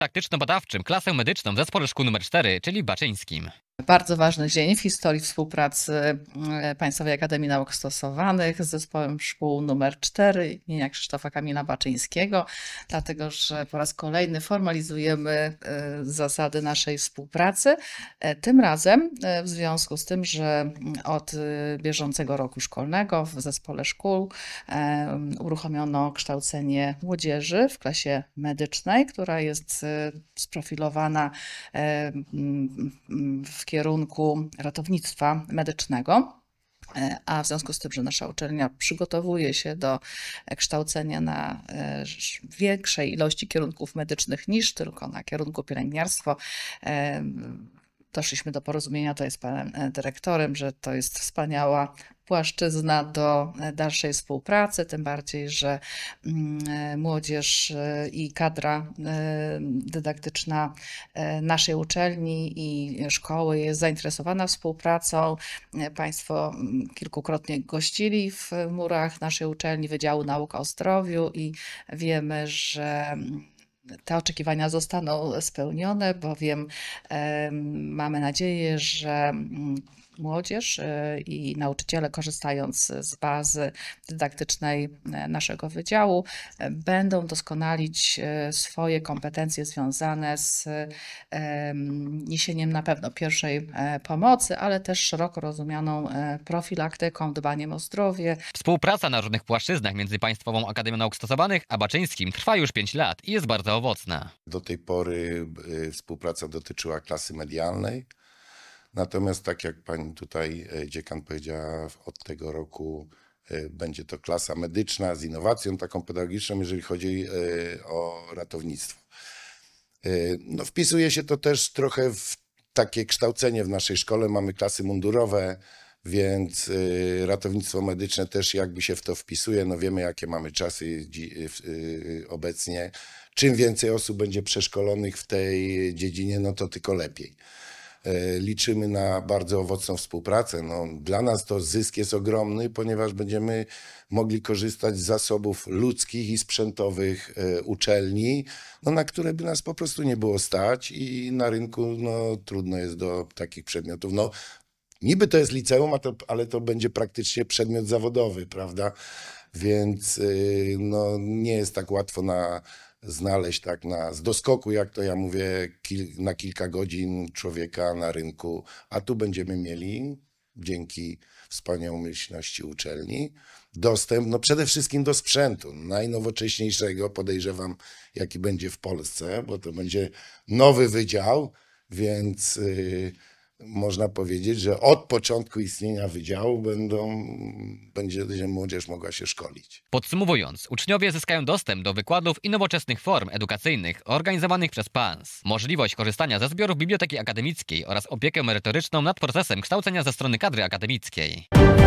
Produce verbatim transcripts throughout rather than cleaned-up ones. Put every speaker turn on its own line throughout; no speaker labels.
Taktyczno-badawczym klasę medyczną w Zespole Szkół numer cztery, czyli baczyńskim.
Bardzo ważny dzień w historii współpracy Państwowej Akademii Nauk Stosowanych z Zespołem Szkół numer cztery imienia Krzysztofa Kamila Baczyńskiego, dlatego że po raz kolejny formalizujemy zasady naszej współpracy. Tym razem w związku z tym, że od bieżącego roku szkolnego w Zespole Szkół uruchomiono kształcenie młodzieży w klasie medycznej, która jest sprofilowana w kierunku ratownictwa medycznego, a w związku z tym, że nasza uczelnia przygotowuje się do kształcenia na większej ilości kierunków medycznych niż tylko na kierunku pielęgniarstwo, doszliśmy do porozumienia, to jest panem dyrektorem, że to jest wspaniała płaszczyzna do dalszej współpracy, tym bardziej, że młodzież i kadra dydaktyczna naszej uczelni i szkoły jest zainteresowana współpracą. Państwo kilkukrotnie gościli w murach naszej uczelni Wydziału Nauk o Zdrowiu i wiemy, że te oczekiwania zostaną spełnione, bowiem mamy nadzieję, że młodzież i nauczyciele, korzystając z bazy dydaktycznej naszego wydziału, będą doskonalić swoje kompetencje związane z niesieniem na pewno pierwszej pomocy, ale też szeroko rozumianą profilaktyką, dbaniem o zdrowie.
Współpraca na różnych płaszczyznach między Państwową Akademią Nauk Stosowanych a Baczyńskim trwa już pięć lat i jest bardzo owocna.
Do tej pory współpraca dotyczyła klasy medialnej. Natomiast tak jak pani tutaj dziekan powiedziała, od tego roku będzie to klasa medyczna z innowacją taką pedagogiczną, jeżeli chodzi o ratownictwo. No, wpisuje się to też trochę w takie kształcenie w naszej szkole. Mamy klasy mundurowe, więc ratownictwo medyczne też jakby się w to wpisuje. No wiemy, jakie mamy czasy obecnie. Czym więcej osób będzie przeszkolonych w tej dziedzinie, no to tylko lepiej. Liczymy na bardzo owocną współpracę. No, dla nas to zysk jest ogromny, ponieważ będziemy mogli korzystać z zasobów ludzkich i sprzętowych uczelni, no, na które by nas po prostu nie było stać i na rynku no, trudno jest do takich przedmiotów. No, niby to jest liceum, a to, ale to będzie praktycznie przedmiot zawodowy, prawda? Więc no, nie jest tak łatwo na znaleźć tak na, z doskoku, jak to ja mówię, kil, na kilka godzin człowieka na rynku, a tu będziemy mieli dzięki wspaniałomyślności uczelni dostęp no przede wszystkim do sprzętu najnowocześniejszego, podejrzewam, jaki będzie w Polsce, bo to będzie nowy wydział, więc yy, można powiedzieć, że od początku istnienia wydziału będą, będzie młodzież mogła się szkolić.
Podsumowując, uczniowie zyskają dostęp do wykładów i nowoczesnych form edukacyjnych organizowanych przez P A N S, możliwość korzystania ze zbiorów Biblioteki Akademickiej oraz opiekę merytoryczną nad procesem kształcenia ze strony kadry akademickiej.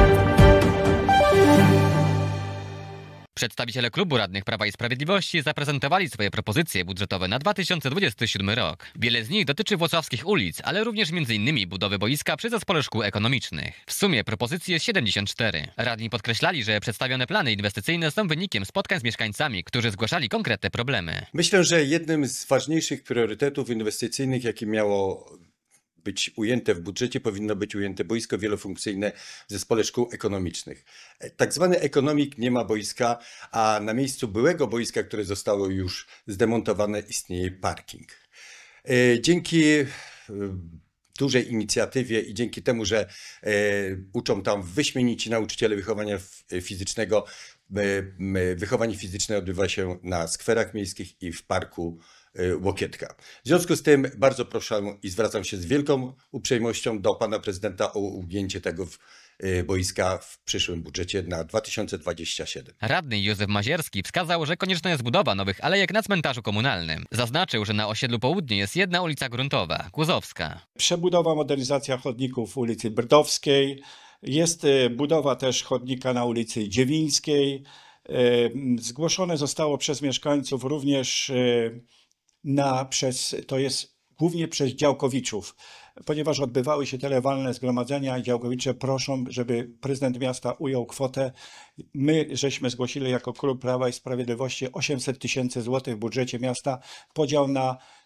Przedstawiciele Klubu Radnych Prawa i Sprawiedliwości zaprezentowali swoje propozycje budżetowe na dwa tysiące dwudziesty siódmy rok. Wiele z nich dotyczy włocławskich ulic, ale również między innymi budowy boiska przy Zespole Szkół Ekonomicznych. W sumie propozycji jest siedemdziesiąt cztery. Radni podkreślali, że przedstawione plany inwestycyjne są wynikiem spotkań z mieszkańcami, którzy zgłaszali konkretne problemy.
Myślę, że jednym z ważniejszych priorytetów inwestycyjnych, jakie miało być ujęte w budżecie, powinno być ujęte boisko wielofunkcyjne w Zespole Szkół Ekonomicznych. Tak zwany ekonomik nie ma boiska, a na miejscu byłego boiska, które zostało już zdemontowane, istnieje parking. Dzięki dużej inicjatywie i dzięki temu, że uczą tam wyśmienici nauczyciele wychowania fizycznego, wychowanie fizyczne odbywa się na skwerach miejskich i w parku Łokietka. W związku z tym bardzo proszę i zwracam się z wielką uprzejmością do pana prezydenta o ujęcie tego boiska w przyszłym budżecie na dwa tysiące dwudziesty siódmy.
Radny Józef Mazierski wskazał, że konieczna jest budowa nowych alejek na cmentarzu komunalnym. Zaznaczył, że na osiedlu Południe jest jedna ulica gruntowa, Kłuzowska.
Przebudowa, modernizacja chodników ulicy Brdowskiej. Jest budowa też chodnika na ulicy Dziewińskiej. Zgłoszone zostało przez mieszkańców również na, przez, to jest głównie przez działkowiczów, ponieważ odbywały się telewalne zgromadzenia i działkowicze proszą, żeby prezydent miasta ujął kwotę. My żeśmy zgłosili jako Klub Prawa i Sprawiedliwości osiemset tysięcy złotych w budżecie miasta, podział na